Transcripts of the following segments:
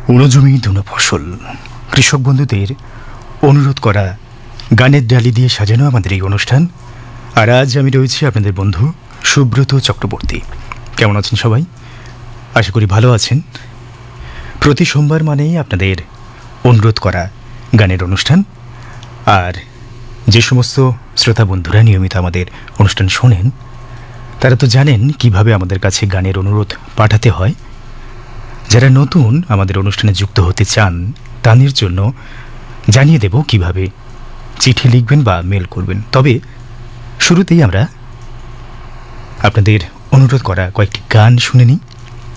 উনজমি দুনো ফসল কৃষক বন্ধুদের অনুরোধ করা গানের ডালি দিয়ে সাজানো আমাদের এই অনুষ্ঠান। আর আজ আমি রয়েছি আপনাদের বন্ধু সুব্রত চক্রবর্তী। কেমন আছেন সবাই? আশা করি ভালো আছেন। প্রতি সোমবার মানেই আপনাদের অনুরোধ করা গানের অনুষ্ঠান। আর যে সমস্ত শ্রোতা বন্ধুরা নিয়মিত আমাদের অনুষ্ঠান শোনেন তারা তো জানেন কিভাবে আমাদের কাছে গানের অনুরোধ পাঠাতে হয়। যারা নতুন আমাদের অনুষ্ঠানে যুক্ত হতে চান তাদের জন্য জানিয়ে দেব কিভাবে চিঠি লিখবেন বা মেল করবেন। তবে শুরুতেই আমরা আপনাদের অনুরোধ করা কয়েকটি গান শুনে নিই।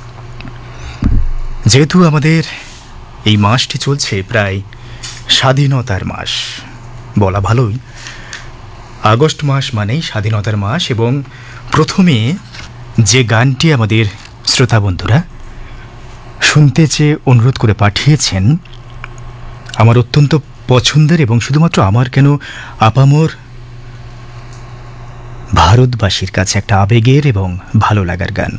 যেহেতু আমাদের এই মাসটি চলছে প্রায় স্বাধীনতার মাস, বলা ভালোই। আগস্ট মাস মানেই স্বাধীনতার মাস, এবং প্রথমে যে গানটি আমাদের শ্রোতা বন্ধুরা শুনতে চেয়ে অনুরোধ করে পাঠিয়েছেন আমার অত্যন্ত পছন্দের এবং শুধুমাত্র আমার কেন আপামর ভারতবাসীর কাছে একটা আবেগের এবং ভালো লাগার গান।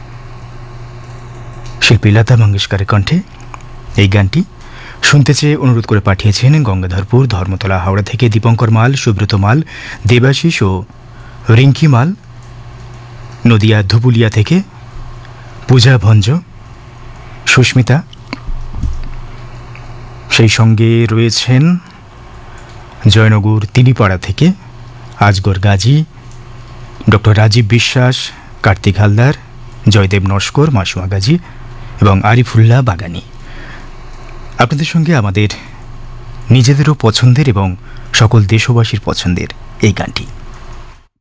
শিল্পী লতা মঙ্গেশকরের কণ্ঠে এই গানটি শুনতে চেয়ে অনুরোধ করে পাঠিয়েছেন গঙ্গাধরপুর ধর্মতলা হাওড়া থেকে দীপঙ্কর মাল, সুব্রত মাল, দেবাশিস ও রিঙ্কি মাল, নদিয়া ধুবুলিয়া থেকে পূজা ভঞ্জ, সুস্মিতা, সেই সঙ্গে রয়েছেন জয়নগর তিলিপাড়া থেকে আজগর গাজী, ডক্টর রাজীব বিশ্বাস, কার্তিক হালদার, জয়দেব নস্কর, মাসুমা গাজী এবং আরিফুল্লাহ বাগানি। আপনাদের সঙ্গে আমাদের নিজেদেরও পছন্দের এবং সকল দেশবাসীর পছন্দের এই গানটি।